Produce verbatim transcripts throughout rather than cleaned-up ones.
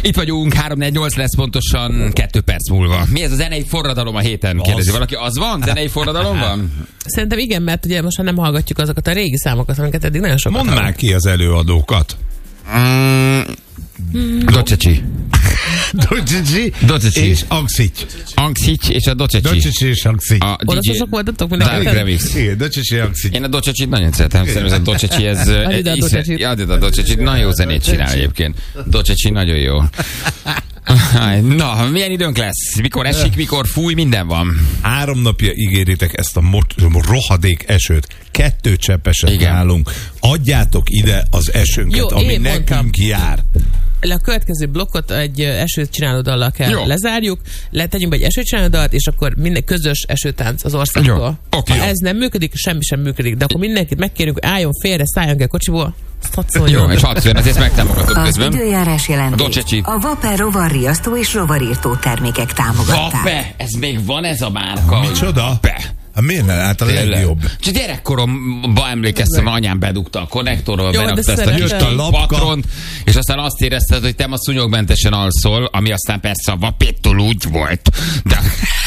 Itt vagyunk, három négy nyolc lesz pontosan kettő perc múlva. Mi ez a zenei forradalom a héten? Kérdezi valaki. Az van? Zenei forradalom van? Szerintem igen, mert ugye most nem hallgatjuk azokat a régi számokat, amiket eddig nagyon sokat Mondd már ki az előadókat. Mm, Doceci. Doceci Doceci. és Angszics. Angszics és a Doceci. Doceci és Angszics. A Olaszosok voltatok Dark mindenki? Remix. Igen, Doceci és Angszics. Én a Docecit nagyon szeretem, szerintem ez a Doceci, ez... Add a Docecit. Add a Docecit, nagyon jó zenét csinál egyébként. Doceci nagyon jó. Na, milyen időnk lesz? Mikor esik, mikor fúj, minden van. Három napja ígéritek ezt a mot- rohadék esőt. Kettő cseppeset Igen. nálunk. Adjátok ide az esőnket, Jó, ami én nekünk mondtam. jár. A következő blokkot egy esőt csináló dallal kell Jó. lezárjuk, letegyünk be egy esőt csináló dalt, és akkor minden közös esőtánc az országból. Jó. Oké. Ha ez nem működik, semmi sem működik, de akkor mindenkit megkérünk, hogy álljon félre, szálljon ki a kocsiból, azt hadd szóljon. Jó, és hadd szóljon, azért megtámogatok Az közben. időjárás jelentés. Doceci. A Vaper rovarriasztó és rovarírtó termékek támogatták. Vape, ez még van ez a márka. Micsoda? Vape. Hát miért nem? Hát a legjobb. Csak gyerekkoromban emlékeztem, anyám bedugta a konnektorról, Jó, berakta de ezt a szeretem. kis Jött a lapka. patront, és aztán azt érezted, hogy te ma szúnyogmentesen alszol, ami aztán persze a vapéttól úgy volt. De...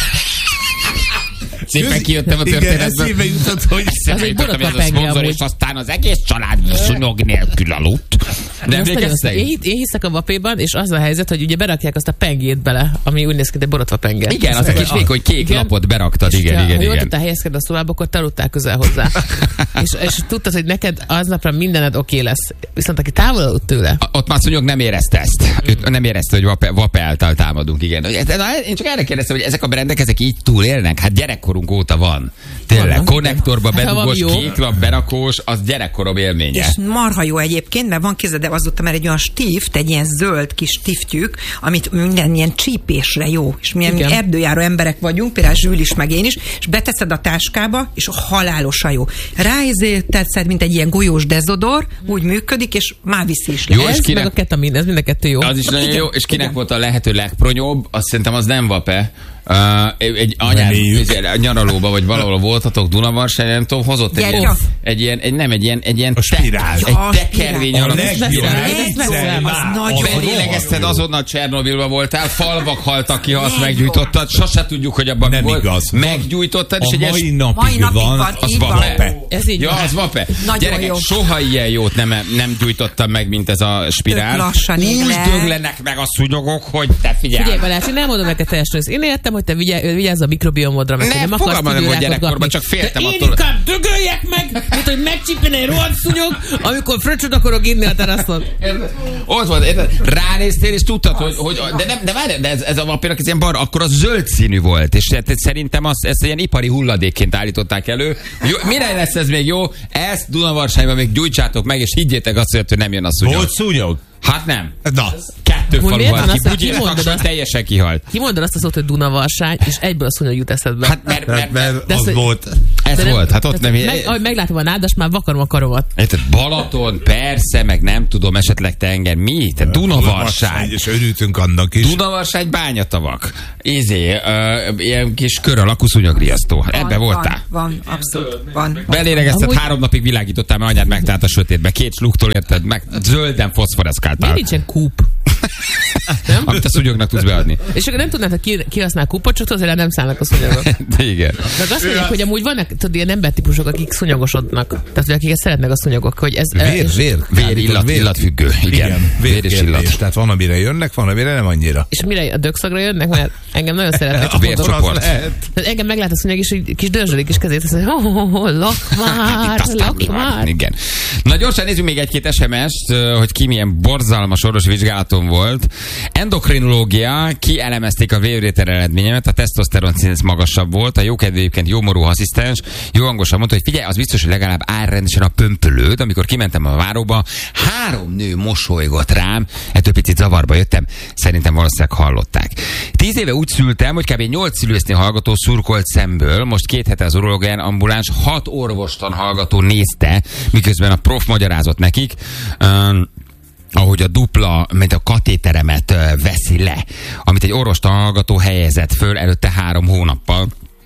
Szépen kijöttem a Igen, történetből. eszébe jutott, hogy Szépen Az egy jutottam, hogy ez a borotva szponzor, penge és aztán az egész család szúnyog nélkül aludt. De Most nagyon emlékeztek? szép. én, én hiszek a vapéban, és az a helyzet, hogy ugye berakják azt a pengét bele, ami úgy néz ki, de borotva penge. Igen, az a kis vékony kék Igen. lapot beraktad, igen, ha, igen, ha jól igen. tudtál helyezkedni a szobába, akkor te aludtál közel hozzá. és, és tudtad, hogy neked aznapra mindened oké okay lesz. Viszont aki távol aludt tőle, A- Ott már szúnyog nem érezte ezt. Ő nem érezte, hogy vape, vape által támadunk, igen. Na, én csak erre kérdeztem, hogy ezek a brendek, ezek így túlélnek? Hát gyerekkorunk óta van. Tényleg, Vannak. konnektorba Hát, ha bedugós, valami jó. kéklap, berakós, az gyerekkorom élménye. És marha jó egyébként, mert van kézed, de azóta már egy olyan stift, egy ilyen zöld kis stiftjük, amit minden ilyen csípésre jó. És milyen Igen. erdőjáró emberek vagyunk, például Zsül is, meg én is, és beteszed a táskába, és halálosan jó. Ráizé tetszed, mint egy ilyen golyós dezodor, úgy működik, és már viszi is le. Jó, és ez kinek- meg a ketamin, ez mind a kettő jó. Az is nagyon Igen, jó, és kinek igen. volt a lehető legpronyóbb, azt szerintem az nem vape. Uh, egy anyád Reméljük. egy nyaralóba, vagy valahol voltatok Dunavarságon, nem tudom, hozott egy, Gyertya. ilyen, egy ilyen, egy, nem, egy ilyen, egy ilyen A spirál. egy Ja, a tekervény spirál. A alakú legjobb. veszem, ezt Egyszer veszem, az már. nagyon A jó. Belélegezted, rohadt jó. azonnal Csernobilba voltál, falvak haltak ki, ha azt Nem meggyújtottad, sose tudjuk, hogy abban Nem mi volt. igaz. Meggyújtottad, és A egy mai es- napig, Mai napig van, van, az így van. vape. Ez így Ja, van. az vape. Nagyon Gyerekek, jó. soha ilyen jót nem, nem gyújtottam meg, mint ez a spirál. Tök lassan ég Úgy le. döglenek meg a szúnyogok, hogy te figyelj. Figyelj, Balázs, én nem mondom neked teljesen ősz. Én értem, hogy te vigyázz, vigyázz a mikrobiomodra, meg Ne, hogy nem akarsz fogalmam nem volt tüdőrákot gyerekkorban, kapni. csak féltem De én attól. inkább dögöljek meg, mint hogy megcsípjen egy rohadt szúnyog, amikor fröccsöt akarok inni a teraszon. Ott volt, érted? Ránéztél, és tudtad, hogy, hogy de, nem, de várj, de ez, ez a vampirnak ez ilyen bar, akkor az zöld színű volt, és hát szerintem azt, ezt ilyen ipari hulladékként állították elő. Jó, mire lesz ez még jó? Ezt Dunavarságban még gyújtsátok meg, és higgyétek azt, hogy nem jön a szúnyog. Volt szúnyog? Hát nem. Na. Kettő Hogy falu miért volt van ki, az, hogy úgy értek, kimondod hogy azt? teljesen kihalt. Kimondod azt a szót, hogy Dunavarsány, és egyből a szúnyog jut eszedbe. Hát mert, mert, mert, Mert De az ez- volt. ez De nem- volt, hát ott nem... Meg, ahogy meglátom a nádas, már vakarom a karomat. Érted, Balaton, persze, meg nem tudom, esetleg tenger. Mi? Te Dunavarsány. És örültünk annak is. Dunavarsány bányatavak. Izé, uh, ilyen kis kör alakú szúnyogriasztó. Ebbe voltál. Van, van, abszolút, van. Belélegezted, Amúgy- három napig világítottál, mert anyád megtalált a sötétbe. Két sluktól érted, meg zölden foszforeszkáltál. Miért nincsen kúp? Amit a szúnyognak tudsz beadni. És akkor nem tudnád, hogy ki, kihasznál kúpot, csak azért nem szállnak a szúnyogok. De igen. Meg azt mondják, hogy amúgy vannak tudod, ilyen embertípusok, akik szúnyogosodnak. Tehát, hogy akiket szeretnek a szúnyogok. Hogy ez, Vér, és, vér. Vér, illat, illatfüggő. Igen. Igen, Vér és illat. vérkérdés. Tehát van, amire jönnek, van, amire nem annyira. és mire a dögszagra jönnek, mert engem nagyon szeretnek. A vércsoport. Az lehet. Tehát engem meglát a szúnyog, és így kis dörzsölik is kezét, azt mondja, oh, oh, oh, lak már, Itt aztán mi lak van? már. Igen. Na gyorsan nézzük még egy-két es em est, hogy ki milyen borzalmas orvosi vizsgálaton volt. Endokrinológia, kielemezték a vérvétel eredményemet, a tesztoszteron színész magasabb volt, a jókedvű egyébként jómorú asszisztens, jó hangosan mondta, hogy figyelj, az biztos, hogy legalább áll rendesen a pömpölőd. Amikor kimentem a váróba, három nő mosolygott rám, ettől picit zavarba jöttem, szerintem valószínűleg hallották. Tíz éve úgy szültem, hogy kb. nyolc szülősznél hallgató szurkolt szemből, most két hete az urológián ambuláns, hat orvostan hallgató nézte, miközben a prof magyarázott nekik, um, ahogy a dupla, mint a katéteremet uh, veszi le, amit egy orvostan hallgató helyezett föl előtte három hónappal.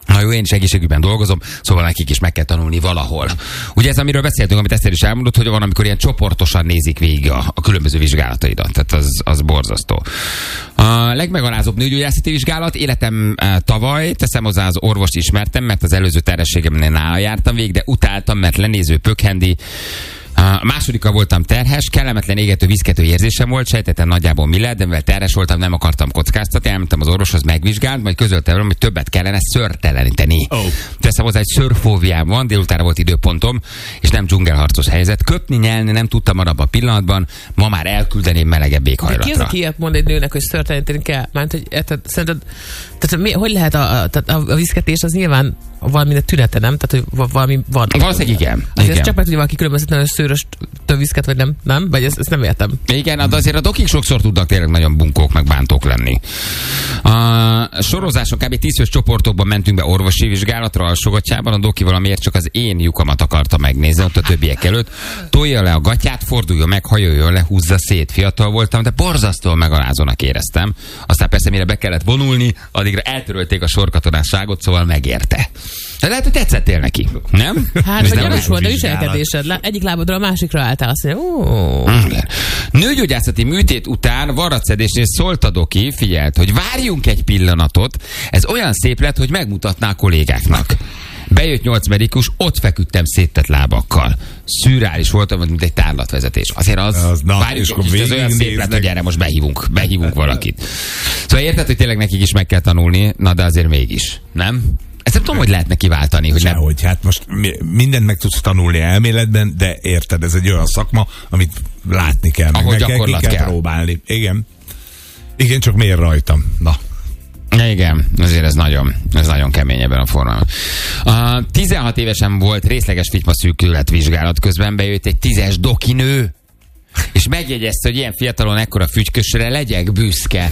Na jó, én is egészségügyben dolgozom, szóval nekik is meg kell tanulni valahol. Ugye ez, amiről beszéltünk, amit Eszter is elmondott, hogy van, amikor ilyen csoportosan nézik végig a, a különböző vizsgálataidat. Tehát az, az borzasztó. A legmegalázóbb nőgyógyászati vizsgálat életem e, tavaly, teszem hozzá, az orvost ismertem, mert az előző terhességemnél nála jártam végig, de utáltam, mert lenéző pökhendi. A másodika voltam terhes, kellemetlen égető, viszkető érzésem volt, sejtettem nagyjából mi lehet, de mivel terhes voltam, nem akartam kockáztatni, elmentem az orvoshoz, megvizsgált, majd közölte velem, hogy többet kellene szőrteleníteni. Oh. Teszem hozzá, egy szőrfóbiám van, délutára volt időpontom, és nem dzsungelharcos helyzet. Köpni, nyelni nem tudtam abban a pillanatban, ma már elküldeném melegebb éghajlatra. Ki az, aki ilyet mond egy nőnek, hogy szőrteleníteni kell? Mert hogy tehát, szerinted, tehát, mi, hogy lehet a, a, a, a viszketés, az nyilván valami tünete, nem? Tehát, hogy valami van. Valószínűleg igen. Azért csak meg, hogy valaki különböztetlen, hogy szőrös viszket, vagy nem, nem? Vagy ezt, ezt nem értem. Igen, de azért a dokik sokszor tudnak tényleg nagyon bunkók, meg bántók lenni. A sorozáson kb. tíz csoportokban mentünk be orvosi vizsgálatra Alsógattyában, a doki valamiért csak az én lyukamat akarta megnézni ott a többiek előtt. Tolja le a gatyát, forduljon meg, hajoljon le, húzza szét. Fiatal voltam, de borzasztóan megalázónak éreztem. Aztán persze, mire be kellett vonulni, addigra eltörölték a sorkatonásságot, szóval megérte. De lehet, hogy tetszettél neki, nem? Hát, vagy nem is volt a viselkedésed. Egyik lábadról a másikra álltál, azt mondja, ó. Nőgyógyászati műtét után varratszedésnél szólt a doki, figyelt, hogy várjunk egy pillanatot, ez olyan szép lett, hogy megmutatná a kollégáknak. Bejött nyolc medikus, ott feküdtem széttett lábakkal. Szürreális voltam, mint egy tárlatvezetés. Azért az, az na, várjuk, hogy ez olyan szép lett, hogy erre most behívunk, behívunk valakit. Szóval érted, hogy tényleg nekik is meg kell tanulni, na de azért mégis, nem? Ezt nem tudom, hogy lehet neki váltani, hogy nem. Hogy hát most mindent meg tudsz tanulni elméletben, de érted, ez egy olyan szakma, amit látni kell, meg, meg kell, ki kell, kell próbálni. Igen. Igen, csak miért rajtam? Na. Igen, azért ez nagyon, ez nagyon kemény ebben a formában. Uh, tizenhat évesen volt részleges fitymaszűkület vizsgálat, közben bejött egy tízes dokinő, és megjegyezte, hogy ilyen fiatalon ekkora fügykösre legyek büszke.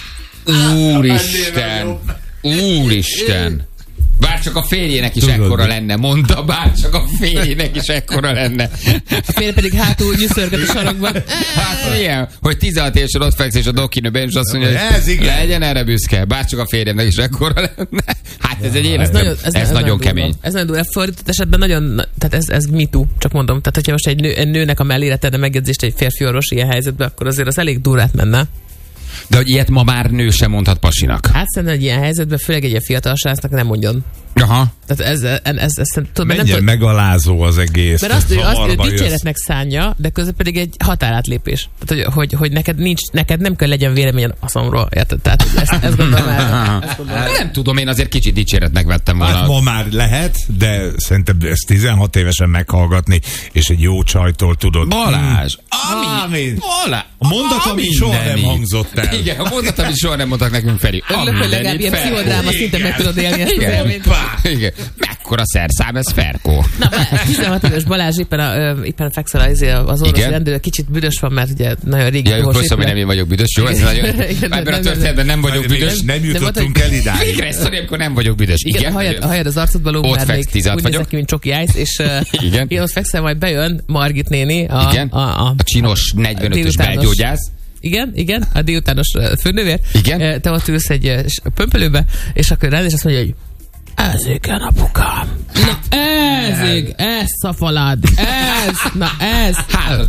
Úristen! Úristen! Bárcsak a férjének is Tudod, ekkora lenne, mondta, bárcsak a férjének is ekkora lenne. A férje pedig hátul nyüszörgött a sarokban. Hát ilyen, hogy tizenhat évesen ott feksz és a dokinőben, és azt mondja, hogy ez legyen erre büszke, bárcsak a férjemnek is ekkora lenne. Hát ez egy élet, ez, nagyon, ez, ez, ez nagyon kemény. Durva. Ez nagyon durva. Fordított esetben nagyon, tehát ez, ez mitú, csak mondom. Tehát, hogyha most egy, nő, egy nőnek a mellére tenne megjegyzést egy férfi orvos ilyen helyzetben, akkor azért az elég durvát menne. De hogy ilyet ma már nő sem mondhat pasinak. Hát szerintem egy ilyen helyzetben, főleg egy ilyen fiatal srácnak nem mondjon. Aha. Tehát ez, ez, ez, ez tudom, menjen nem megalázó az egész. Mert azt, ő, azt ő dicséretnek szánja, de közben pedig egy határátlépés. Tehát, hogy, hogy, hogy neked, nincs, neked nem kell legyen véleményen a szomról. Érted? Tehát ezt, ezt gondolom el. Ezt gondolom el. Nem tudom, én azért kicsit dicséretnek vettem volna. Hát ma már lehet, de szerintem ezt tizenhat évesen meghallgatni, és egy jó csajtól tudod. Balázs! Ami, ami, Balázs! A mondat, ami soha nem hangzott el. Igen, a mondat, amit soha nem mondtak nekünk, Feri. Örülök, hogy legalább ilyen pszichodráma szinten meg tudod élni ezt az élményt. Igen. Mekkora szerszám, ez Ferkó. Na, tizenhat éves Balázs éppen, a, éppen fekszel az, az orvosi rendőr, kicsit büdös van, mert ugye nagyon régi. Ja, köszönöm, hogy nem én vagyok büdös, jó? Ez nagyon, igen, ebben a történetben nem vagyok büdös. Nem, nem jutottunk el idáig. Végre ezt mondja, amikor nem vagyok büdös. Igen, igen, a hajad, a hajad az arcodban lóg, már még úgy nézek ki, mint Csoki Ice, és igen. Én ott fekszel, majd bejön Margit néni, a, igen? a, a, a csinos negyvenötös belgyógyász. Igen, igen, a délutános főnővér. Igen. Te ott ülsz egy pömpölőbe, és akkor rád, és azt mondja, hogy ez igen, apukám. Na ez, ez szafalad. Ez, na ez. Hát,